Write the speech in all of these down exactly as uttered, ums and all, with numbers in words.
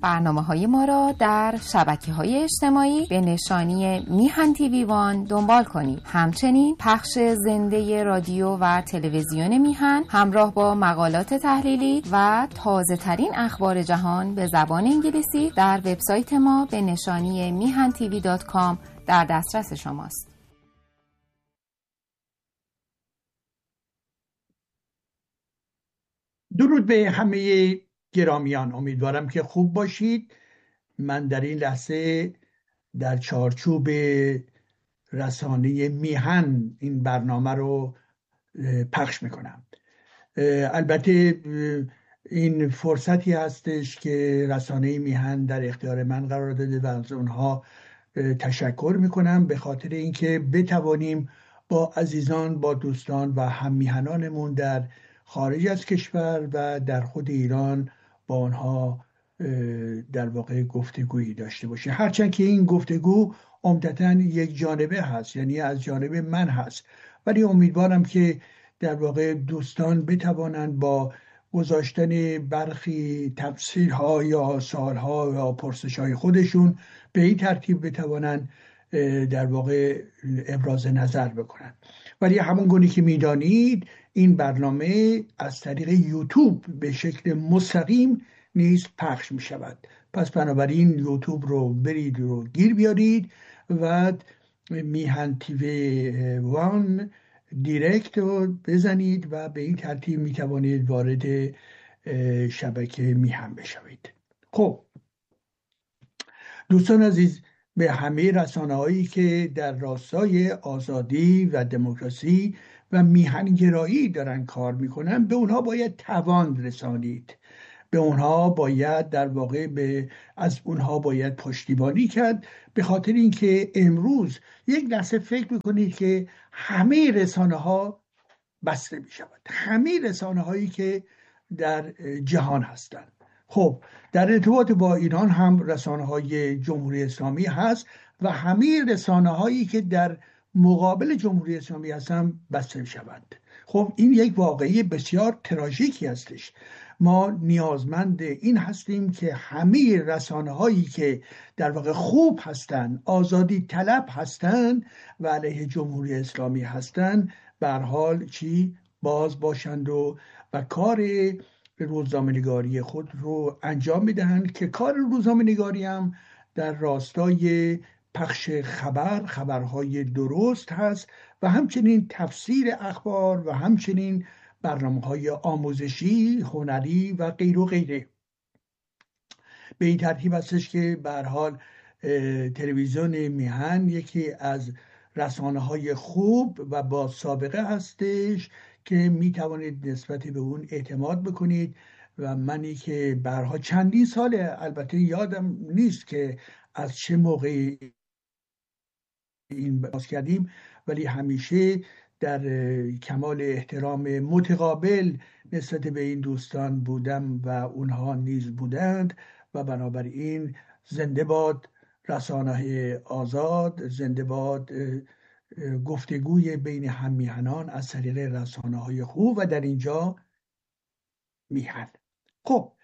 برنامه‌های ما را در شبکه‌های اجتماعی به نشانی میهن تیوی وان دنبال کنید. همچنین پخش زنده رادیو و تلویزیون میهن همراه با مقالات تحلیلی و تازه‌ترین اخبار جهان به زبان انگلیسی در وبسایت ما به نشانی میهن تیوی دات کام در دسترس شماست. درود به همه گرامیان، امیدوارم که خوب باشید. من در این لحظه در چارچوب رسانه میهن این برنامه رو پخش میکنم. البته این فرصتی هستش که رسانه میهن در اختیار من قرار داده و از اونها تشکر میکنم به خاطر اینکه بتوانیم با عزیزان، با دوستان و هم میهنانمون در خارج از کشور و در خود ایران با آنها در واقع گفتگویی داشته باشیم. هرچند که این گفتگو عمدتاً یک جانبه هست، یعنی از جانب من هست، ولی امیدوارم که در واقع دوستان بتوانند با گذاشتن برخی تفسیرها یا سوالها یا پرسشهای خودشون به این ترتیب بتوانند در واقع ابراز نظر بکنند. ولی همون گونه که میدانید این برنامه از طریق یوتیوب به شکل مستقیم نیز پخش می شود. پس بنابراین یوتیوب رو برید رو گیر بیارید و میهن تیوی وان دیرکت رو بزنید و به این ترتیب می توانید وارد شبکه میهن بشوید. خب دوستان عزیز، به همه رسانه هایی که در راستای آزادی و دموکراسی و میهنگرایی دارن کار میکنن، به اونها باید توان رسانید، به اونها باید در واقع به از اونها باید پشتیبانی کرد، به خاطر اینکه امروز یک لحظه فکر میکنید که همه رسانه ها بسته میشود، همه رسانه هایی که در جهان هستند. خب در ارتباط با ایران هم رسانه های جمهوری اسلامی هست و همه رسانه هایی که در مقابل جمهوری اسلامی هستن بسته می شوند. خب این یک واقعی بسیار تراژیکی هستش. ما نیازمند این هستیم که همه رسانه هایی که در واقع خوب هستند، آزادی طلب هستند و علیه جمهوری اسلامی هستند، به هر حال چی باز باشند و و کار روزنامه‌نگاری خود رو انجام میدهند که کار روزنامه‌نگاری هم در راستای پخش خبر، خبرهای درست هست و همچنین تفسیر اخبار و همچنین برنامه‌های آموزشی، هنری و غیر و غیره. به این ترتیب هستش که به هر حال تلویزیون میهن یکی از رسانه‌های خوب و با سابقه هستش که می توانید نسبت به اون اعتماد بکنید و منی که برها چندین ساله، البته یادم نیست که از چه موقعی این باز کردیم، ولی همیشه در کمال احترام متقابل نسبت به این دوستان بودم و اونها نیز بودند و بنابراین زنده باد رسانه آزاد، زنده باد گفتگوی بین هم میهنان از طریق رسانه های خوب و در اینجا میهن. خب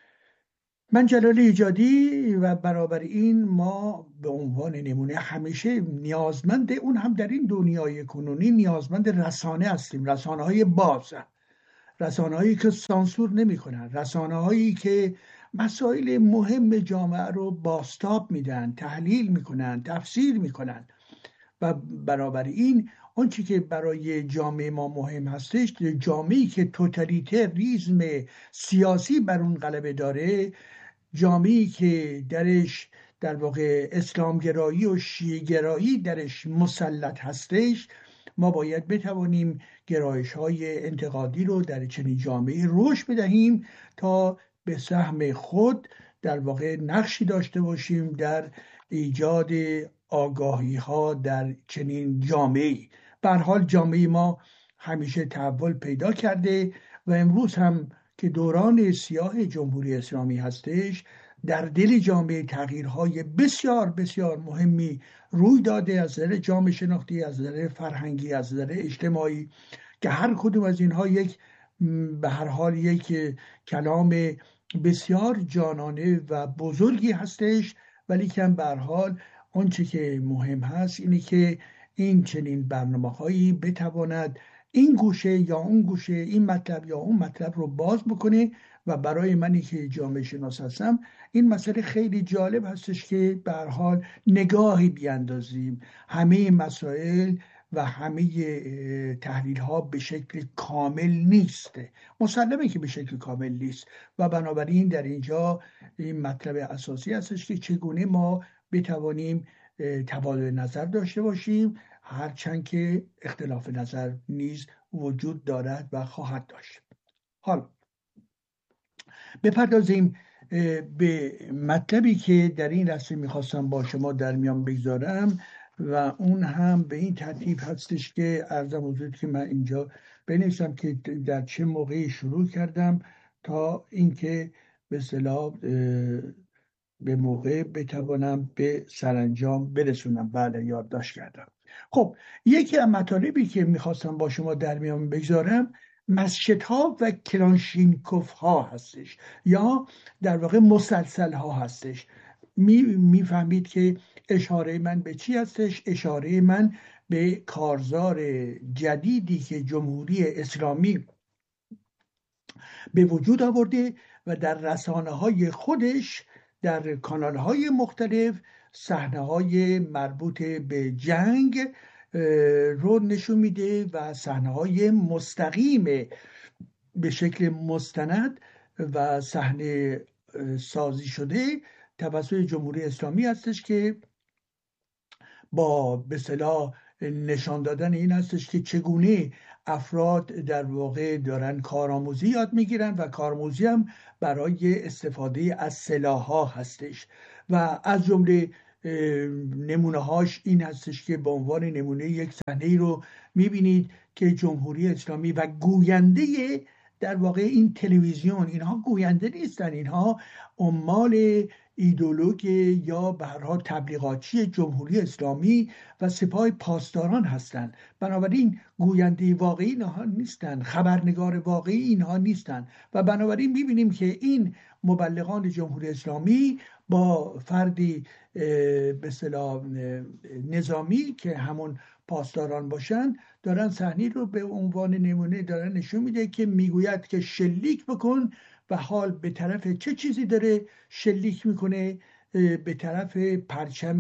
من جلال ایجادی و برابر این ما به عنوان نمونه همیشه نیازمند، اون هم در این دنیای کنونی نیازمند رسانه هستیم، رسانه های باز، رسانه هایی که سانسور نمی کنن، رسانه هایی که مسائل مهم جامعه رو بازتاب میدن، تحلیل میکنن، تفسیر میکنن و برابر این آنچه که برای جامعه ما مهم هستش، جامعه‌ای که توتالیتریسم سیاسی بر اون غلبه داره، جامعه‌ای که درش در واقع اسلامگرایی و شیعه‌گرایی درش مسلط هستش، ما باید بتوانیم گرایش‌های انتقادی رو در چنین جامعه‌ای رشد بدهیم تا به سهم خود در واقع نقشی داشته باشیم در ایجاد آگاهی ها در چنین جامعه‌ای. به هر حال جامعه ما همیشه تحول پیدا کرده و امروز هم که دوران سیاه جمهوری اسلامی هستش، در دل جامعه تغییرهای بسیار بسیار مهمی روی داده از نظر جامعه شناختی، از نظر فرهنگی، از نظر اجتماعی، که هر کدوم از اینها یک به هر حال یک کلام بسیار جانانه و بزرگی هستش، ولی کم به هر حال آنچه که مهم هست اینه که این چنین برنامه‌هایی بتواند این گوشه یا اون گوشه، این مطلب یا اون مطلب رو باز بکنه. و برای منی که جامعه شناس هستم این مسئله خیلی جالب هستش که به هر حال نگاهی بیاندازیم. همه مسائل و همه تحلیل ها به شکل کامل نیست، مسلمه که به شکل کامل نیست و بنابراین در اینجا این مطلب اساسی هستش که چگونه ما بتوانیم تبادل نظر داشته باشیم، هرچند که اختلاف نظر نیز وجود دارد و خواهد داشت. حالا بپردازیم به مطلبی که در این رسم میخواستم با شما در میان بگذارم و اون هم به این ترتیب هستش که عرضم حضور که من اینجا بنویسم که در چه موقعی شروع کردم تا اینکه به اصطلاح به موقع بتوانم به سرانجام برسونم. بله، یادداشت کردم. خب یکی از مطالبی که میخواستم با شما در میان بگذارم مسجدها و کلاشینکوف ها هستش، یا در واقع مسلسل ها هستش. میفهمید که اشاره من به چی هستش؟ اشاره من به کارزار جدیدی که جمهوری اسلامی به وجود آورده و در رسانه های خودش در کانال های مختلف صحنه های مربوط به جنگ رو نشون میده و صحنه های مستقیم به شکل مستند و صحنه سازی شده توسط جمهوری اسلامی هستش که با به اصطلاح نشان دادن این هستش که چگونه افراد در واقع دارن کارآموزی یاد میگیرن و کارآموزی هم برای استفاده از سلاح‌ها هستش و از جمله نمونه هاش این هستش که به عنوان نمونه یک صحنه رو میبینید که جمهوری اسلامی و گوینده در واقع این تلویزیون، اینها گوینده نیستن، اینها عمال ایدئولوژی یا به هر حال تبلیغاتچی جمهوری اسلامی و سپاه پاسداران هستند. بنابراین گوینده واقعی اینها نیستن، خبرنگار واقعی اینها نیستن و بنابراین میبینیم که این مبلغان جمهوری اسلامی با فردی به اصطلاح نظامی که همون پاسداران باشن دارن صحنه رو به عنوان نمونه دارن نشون میده که میگوید که شلیک بکن و حال به طرف چه چیزی داره شلیک میکنه؟ به طرف پرچم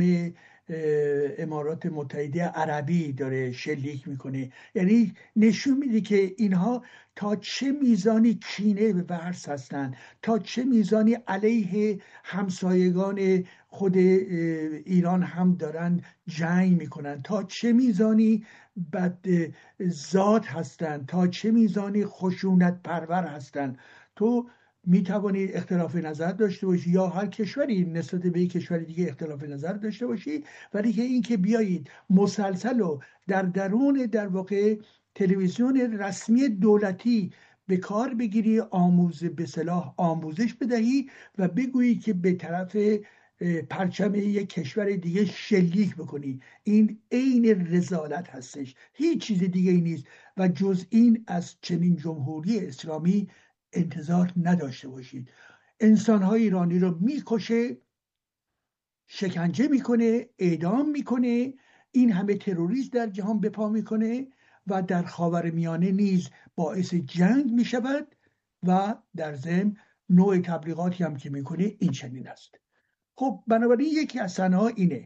امارات متحده عربی داره شلیک میکنه. یعنی نشون میده که اینها تا چه میزانی کینه به ورس هستن، تا چه میزانی علیه همسایگان خود ایران هم دارن جنگ میکنن، تا چه میزانی بد ذات هستن، تا چه میزانی خشونت پرور هستن. تو می توانید اختلاف نظر داشته باشی یا هر کشوری نسبت به یک کشور دیگه اختلاف نظر داشته باشی، ولی که این که بیایید مسلسل و در درون در واقع تلویزیون رسمی دولتی به کار بگیری، آموز به صلاح آموزش بدهی و بگویی که به طرف پرچم یک کشور دیگه شلیک بکنی، این عین رذالت هستش، هیچ چیز دیگه ای نیست و جز این از چنین جمهوری اسلامی انتظار نداشته باشید. انسان‌های ایرانی رو میکشه، شکنجه میکنه، اعدام میکنه، این همه تروریسم در جهان به پا میکنه و در خاورمیانه نیز باعث جنگ میشود و در ضمن نوع تبلیغاتی هم که میکنه این چنین است. خب بنابراین یکی از صحنه‌ها اینه.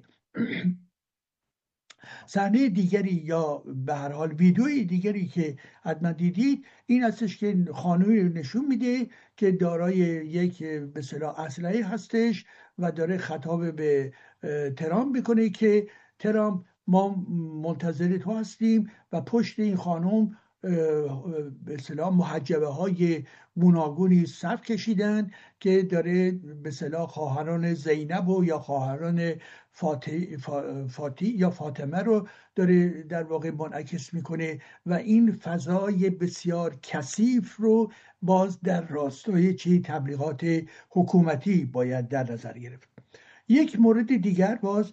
صحنه دیگری یا به هر حال ویدیوی دیگری که حتما دیدید این هستش که خانومی نشون میده که دارای یک به اصطلاح اسلحه هستش و داره خطاب به ترامپ میکنه که ترامپ ما منتظر تو هستیم و پشت این خانم به اصطلاح محجبه های گوناگونی صف کشیدن که داره به اصطلاح خواهران زینب و یا خواهران فاتی, فاتی یا فاطمه رو داره در واقع منعکس میکنه و این فضای بسیار کثیف رو باز در راستای چه تبلیغات حکومتی باید در نظر گرفت. یک مورد دیگر باز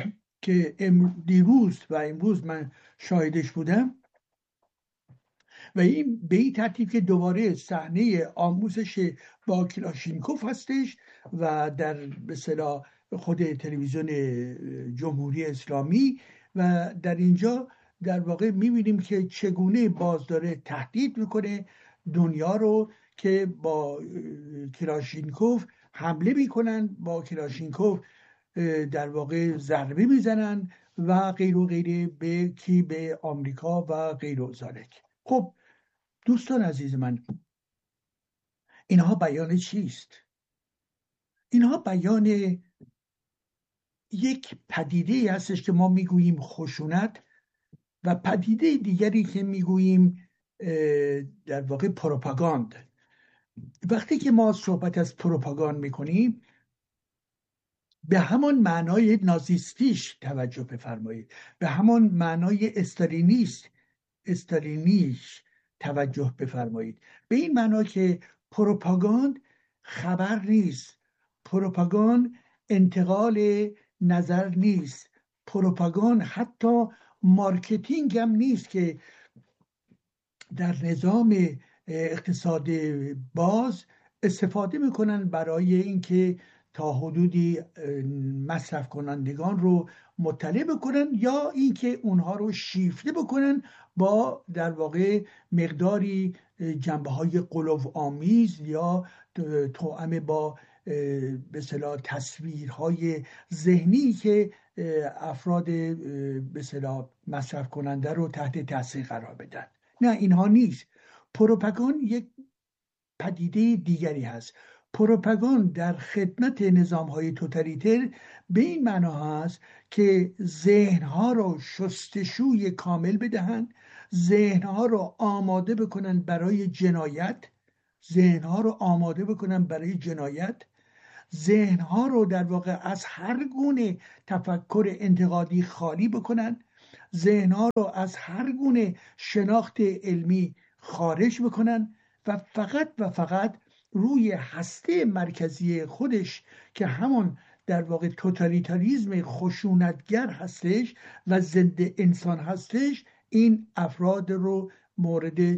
که دیروز و امروز من شاهدش بودم و این به این ترتیب که دوباره صحنه آموزش با کلاشینکوف هستش و در به اصطلاح خود تلویزیون جمهوری اسلامی، و در اینجا در واقع میبینیم که چگونه باز داره تهدید میکنه دنیا رو که با کلاشینکوف حمله میکنن، با کلاشینکوف در واقع ضربه میزنن و غیر و غیره به کی؟ به آمریکا و غیر و ذالک. خب دوستان عزیز من، اینها بیان چیست؟ اینها بیان یک پدیده هستش که ما میگوییم خشونت و پدیده دیگری که میگوییم در واقع پروپاگاند. وقتی که ما صحبت از پروپاگاند میکنیم به همان معنای نازیستیش توجه بفرمایید، به همان معنای استالینیست استالینیش توجه بفرمایید، به این معنا که پروپاگاند خبر نیست، پروپاگاند انتقال نظر نیست، پروپاگاند حتی مارکتینگ هم نیست که در نظام اقتصاد باز استفاده میکنن برای اینکه تا حدودی مصرف کنندگان رو مطلع بکنن یا اینکه اونها رو شیفته بکنن با در واقع مقداری جنبه های غلوآمیز یا توأم با به اصطلاح تصویرهای ذهنی که افراد به اصطلاح مصرف کننده رو تحت تاثیر قرار بدن. نه، اینها نیست. پروپاگاند یک پدیده دیگری هست. پروپاگاند در خدمت نظام‌های توتالیتر به این معنا هست که ذهن‌ها رو شستشوی کامل بدهند، ذهن‌ها رو آماده بکنن برای جنایت، ذهن‌ها رو آماده بکنن برای جنایت، ذهن‌ها رو در واقع از هر گونه تفکر انتقادی خالی بکنن، ذهن‌ها رو از هر گونه شناخت علمی خارج بکنن و فقط و فقط روی هسته مرکزی خودش که همون در واقع توتالیتاریزم خشونتگر هستش و ضد انسان هستش، این افراد رو مورد